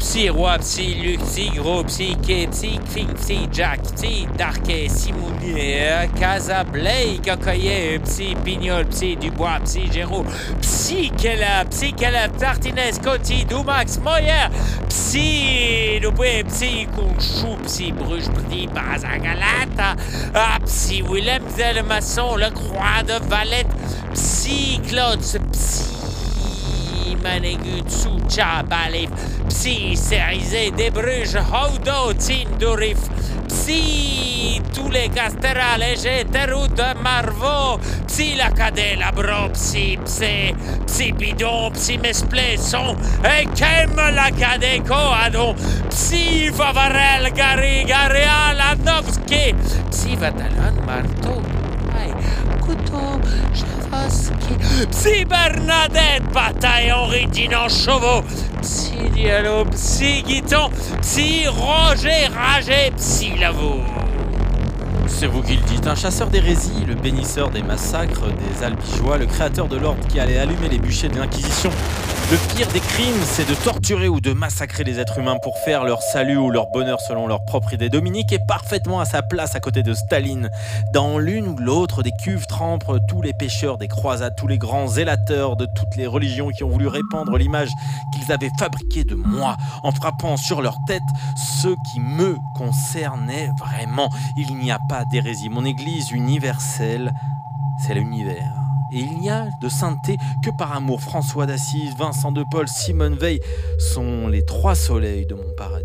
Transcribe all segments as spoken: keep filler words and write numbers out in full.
Psy Roi, Psy Luc, Psy Gros, Psy K, Psy King, Psy Jack, Psy Darké, Simounier, Casa Blake, Okoye, Psy Pignol, Psy Dubois, Psy Géraud, Psy Kella, Psy Kella, Tartinez, Coty, Doumax, Moyer, Psy Louboué, Psy Conchou, Psy Bruges, Psy Bazagalata, ah, Psy Willem Zelmasson, Le Croix de Valette, Psy Claude, Psy Manégut, Soucha, Balif, Psy Cérisé, Des Bruges, Haudo, Tindorif, Psy tous les Castera, Léger, Terrout, Marvaux, Psy Lacadé, Labro, Psy Psy, Psy Bidon, Psy Mesplé, Son, et Kem Lacadé, Coadon, Psy Favarel, Gary, Garéal, Adovski, Psy Vatalon, Marteau, Couteau, Chavaski, Psy Bernadette, Bataille, Henri Dinan, Chauveau, Psy Diallo, Psy Guiton, Psy Roger, Rager, Psy Lavour. C'est vous qui le dites, un chasseur d'hérésie, le bénisseur des massacres des Albigeois, le créateur de l'ordre qui allait allumer les bûchers de l'Inquisition. Le pire des crimes, c'est de torturer ou de massacrer les êtres humains pour faire leur salut ou leur bonheur selon leur propre idée. Dominique est parfaitement à sa place à côté de Staline. Dans l'une ou l'autre des cuves trempent tous les pécheurs des croisades, tous les grands zélateurs de toutes les religions qui ont voulu répandre l'image qu'ils avaient fabriquée de moi, en frappant sur leur tête ceux qui me concernaient vraiment. Il n'y a pas d'hérésie. Mon église universelle, c'est l'univers. Et il n'y a de sainteté que par amour. François d'Assise, Vincent de Paul, Simone Veil sont les trois soleils de mon paradis.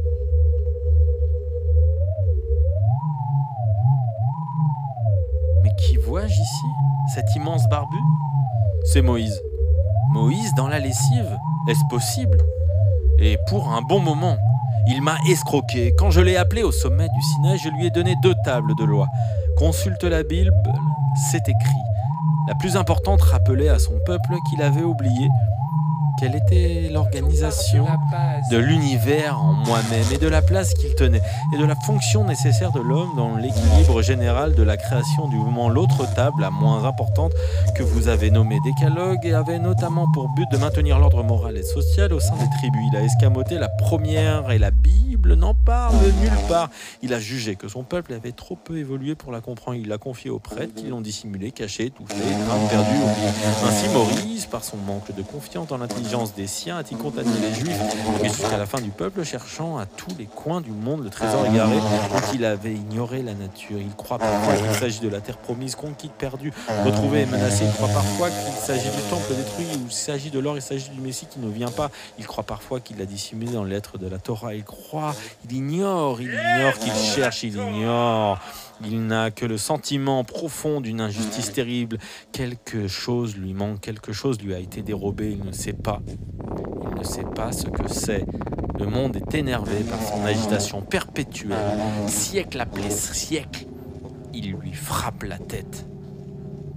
Mais qui vois-je ici? Cet immense barbu? C'est Moïse. Moïse dans la lessive? Est-ce possible? Et pour un bon moment, il m'a escroqué. Quand je l'ai appelé au sommet du Sinaï, je lui ai donné deux tables de loi. Consulte la Bible, c'est écrit. La plus importante rappelait à son peuple qu'il avait oublié quelle était l'organisation de l'univers en moi-même et de la place qu'il tenait et de la fonction nécessaire de l'homme dans l'équilibre général de la création du mouvement. L'autre table, la moins importante, que vous avez nommée Décalogue, et avait notamment pour but de maintenir l'ordre moral et social au sein des tribus. Il a escamoté la première et la Bible n'en parle nulle part. Il a jugé que son peuple avait trop peu évolué pour la comprendre. Il l'a confié aux prêtres qui l'ont dissimulé, caché, touché, grave, perdu, oublié. Ainsi, Maurice, par son manque de confiance dans l'intelligence des siens, a-t-il contaminé les Juifs et jusqu'à la fin du peuple, cherchant à tous les coins du monde le trésor égaré dont il avait ignoré la nature. Il croit parfois qu'il s'agit de la terre promise, conquise, perdue, retrouvée et menacée. Il croit parfois qu'il s'agit du temple détruit, ou il s'agit de l'or, il s'agit du Messie qui ne vient pas. Il croit parfois qu'il l'a dissimulé dans les lettres de la Torah. Il croit, il ignore, il ignore qu'il cherche, il ignore. Il n'a que le sentiment profond d'une injustice terrible. Quelque chose lui manque, quelque chose lui a été dérobé, il ne sait pas. Il ne sait pas ce que c'est. Le monde est énervé par son agitation perpétuelle. Siècle après siècle, il lui frappe la tête.